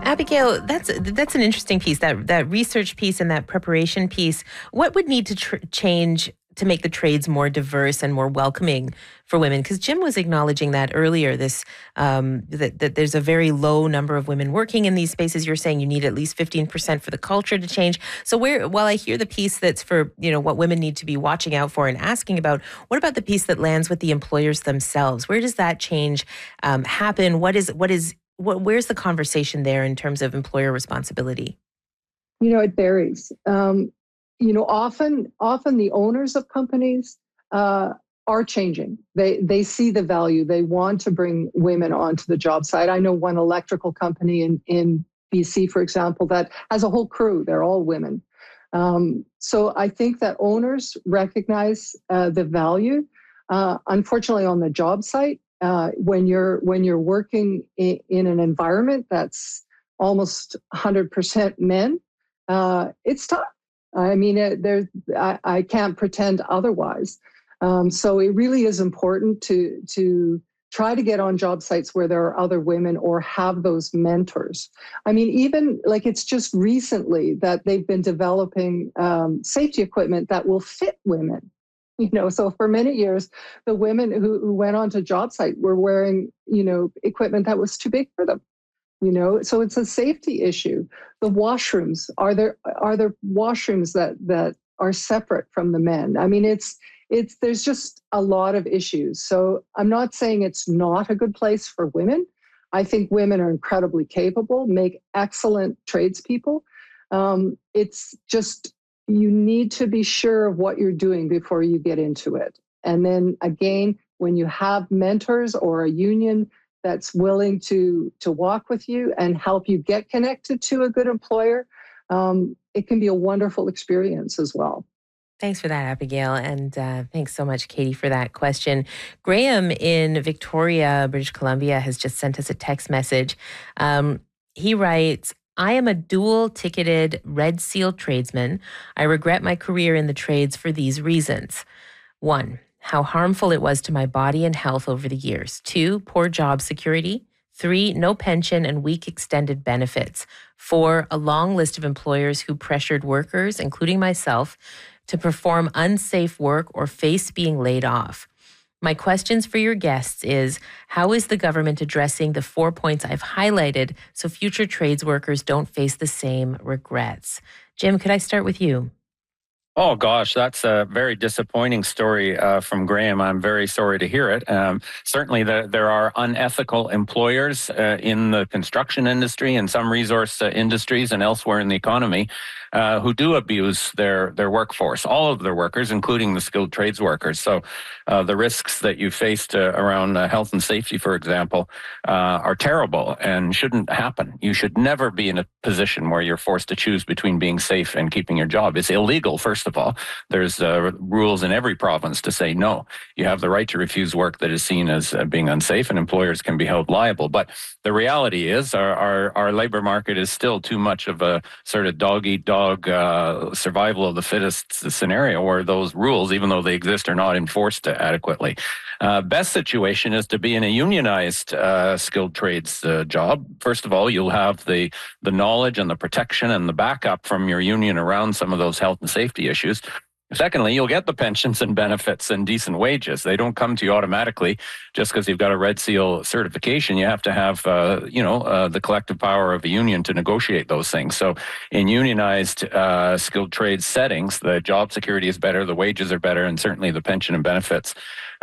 Abigail, that's an interesting piece, that research piece and that preparation piece. What would need to change to make the trades more diverse and more welcoming for women? Because Jim was acknowledging that earlier, this that there's a very low number of women working in these spaces. You're saying you need at least 15% for the culture to change. So while I hear the piece that's for, what women need to be watching out for and asking about, what about the piece that lands with the employers themselves? Where does that change happen? Where's the conversation there in terms of employer responsibility? It varies. Often the owners of companies are changing. They see the value. They want to bring women onto the job site. I know one electrical company in BC, for example, that has a whole crew. They're all women. So I think that owners recognize the value. Unfortunately, on the job site, when you're working in an environment that's almost 100% men, it's tough. I mean, I can't pretend otherwise. So it really is important to try to get on job sites where there are other women or have those mentors. I mean, even it's just recently that they've been developing safety equipment that will fit women. So for many years, the women who went onto job site were wearing, equipment that was too big for them. So it's a safety issue. The washrooms, are there washrooms that are separate from the men? I mean, there's just a lot of issues. So I'm not saying it's not a good place for women. I think women are incredibly capable, make excellent tradespeople. It's just, you need to be sure of what you're doing before you get into it. And then again, when you have mentors or a union that's willing to walk with you and help you get connected to a good employer, it can be a wonderful experience as well. Thanks for that, Abigail. And thanks so much, Katie, for that question. Graham in Victoria, British Columbia, has just sent us a text message. He writes, I am a dual-ticketed Red Seal tradesman. I regret my career in the trades for these reasons. 1, how harmful it was to my body and health over the years. 2, poor job security. 3, no pension and weak extended benefits. 4, a long list of employers who pressured workers, including myself, to perform unsafe work or face being laid off. My questions for your guests is, how is the government addressing the 4 points I've highlighted so future trades workers don't face the same regrets? Jim, could I start with you? Oh, gosh, that's a very disappointing story from Graham. I'm very sorry to hear it. Certainly, there are unethical employers in the construction industry and some resource industries and elsewhere in the economy who do abuse their workforce, all of their workers, including the skilled trades workers. So the risks that you faced around health and safety, for example, are terrible and shouldn't happen. You should never be in a position where you're forced to choose between being safe and keeping your job. It's illegal, first of all. There's rules in every province to say no. You have the right to refuse work that is seen as being unsafe, and employers can be held liable. But the reality is our labor market is still too much of a sort of dog-eat-dog survival of the fittest scenario where those rules, even though they exist, are not enforced adequately. Best situation is to be in a unionized skilled trades job. First of all, you'll have the knowledge and the protection and the backup from your union around some of those health and safety issues. Secondly, you'll get the pensions and benefits and decent wages. They don't come to you automatically just because you've got a Red Seal certification. You have to have, the collective power of a union to negotiate those things. So in unionized skilled trades settings, the job security is better, the wages are better, and certainly the pension and benefits